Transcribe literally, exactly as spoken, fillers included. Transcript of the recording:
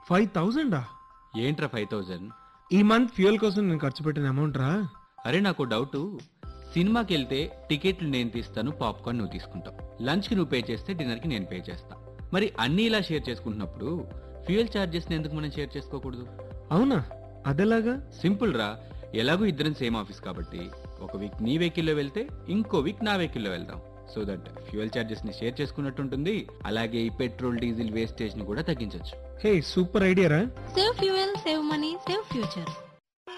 Five థౌజండా? ఏంట్రా five thousand? ఈ month fuel కోసం నేను ఖర్చు పెట్టిన అమౌంట్ రా. అరే నాకు డౌట్, సినిమాకి వెళ్తే టికెట్లు నేను తీస్తాను, పాప్కార్న్ నువ్వు తీసుకుంటావు, లంచ్ కి నువ్వు పే చేస్తే డిన్నర్ కి నేను పే చేస్తా. మరి అన్ని ఇలా షేర్ చేసుకుంటున్నప్పుడు ఫ్యూయల్ చార్జెస్ ఎందుకు మనం షేర్ చేసుకోకూడదు? అవునా, అదెలాగా? సింపుల్ రా, ఎలాగో ఇద్దరం సేమ్ ఆఫీస్ కాబట్టి ఒక వీక్ నీ వెహికల్లో వెళ్తే ఇంకో వీక్ నా వెహికల్లో వెళ్దాం. సో దట్ ఫ్యూయల్ చార్జెస్ ని షేర్ చేసుకున్నట్టు ఉంటుంది. అలాగే ఈ పెట్రోల్ డీజిల్ వేస్టేజ్ ని కూడా తగ్గించవచ్చు. హే, సూపర్ ఐడియా రా. Save fuel, save money, save future.